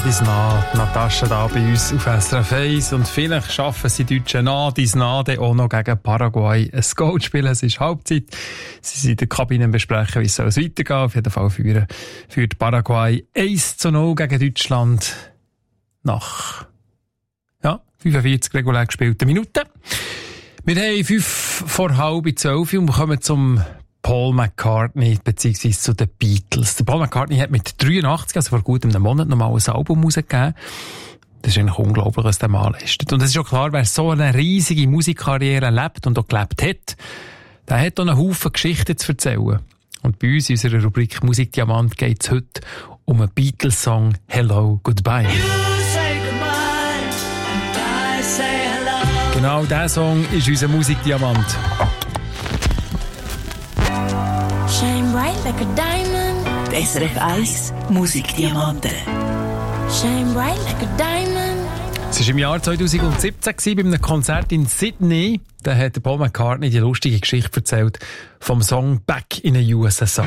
dies nah, Natascha da bei uns auf SRF 1 und vielleicht schaffen sie Deutschen dies nah auch noch gegen Paraguay ein Goal zu spielen. Es ist Halbzeit. Sie sind in der Kabine besprechen, wie es weitergehen soll. Auf jeden Fall führt Paraguay 1:0 gegen Deutschland nach 45 regulär gespielten Minuten. Wir haben 11:55 und wir kommen zum Paul McCartney, beziehungsweise zu den Beatles. Der Paul McCartney hat mit 83, also vor gut einem Monat, nochmal ein Album rausgegeben. Das ist eigentlich unglaublich, was der Mann leistet. Und es ist auch klar, wer so eine riesige Musikkarriere lebt und auch gelebt hat, der hat auch einen Haufen Geschichten zu erzählen. Und bei uns in unserer Rubrik Musikdiamant geht es heute um einen Beatles-Song «Hello, Goodbye». Genau, dieser Song ist unser Musikdiamant. Shine bright like a diamond. SRF 1 Musikdiamanten. Shine bright like a diamond. Es war im Jahr 2017 bei einem Konzert in Sydney. Da hat Paul McCartney die lustige Geschichte erzählt vom Song «Back in the USSR».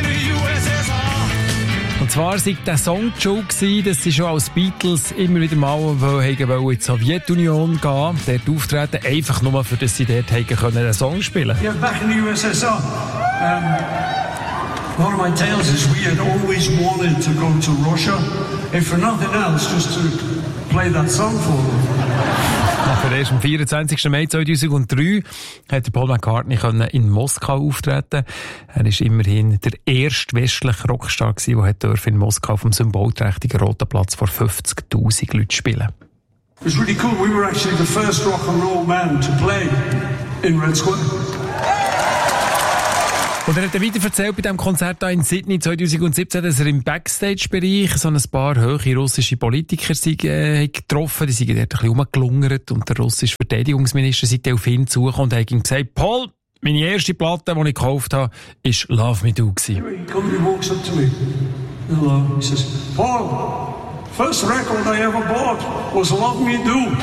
Und zwar war der Song schon, dass sie schon als Beatles immer wieder mal in die Sowjetunion gehen, dort auftreten, einfach nur, für dass sie dort einen Song spielen können. Yeah, back in the USSR. One of my tales is we had always wanted to go to Russia, if for nothing else, just to play that song for them. Erst am 24. Mai 2003 hat Paul McCartney in Moskau auftreten. Er war immerhin der erste westliche Rockstar, der in Moskau auf dem symbolträchtigen Roten Platz vor 50'000 Leuten spielen. It was really cool. We were actually the first rock and roll band to play in Red Square. Und er hat weiter erzählt bei diesem Konzert hier in Sydney 2017, dass er im Backstage-Bereich so ein paar hohe russische Politiker getroffen. Die sind dort ein bisschen rumgelungert und der russische Verteidigungsminister sei auf ihn zugekommen und hat ihm gesagt, Paul, meine erste Platte, die ich gekauft habe, war «Love Me Do». He walks up to me. Hello. He says, Paul, first record I ever bought was «Love Me Do».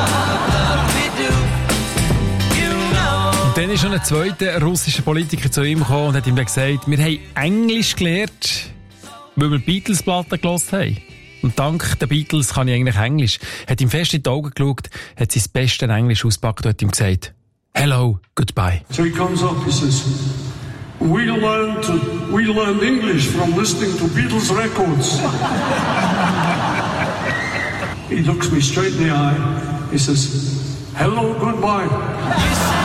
Dann ist schon ein zweiter russischer Politiker zu ihm gekommen und hat ihm gesagt, wir haben Englisch gelernt, weil wir Beatles-Platten gehört haben. Und dank der Beatles kann ich eigentlich Englisch. Hat ihm fest in die Augen geschaut, hat sein bestes Englisch ausgepackt und hat ihm gesagt, «Hello, goodbye». So he comes up, he says, we learned English from listening to Beatles records. He looks me straight in the eye, he says, «Hello, goodbye».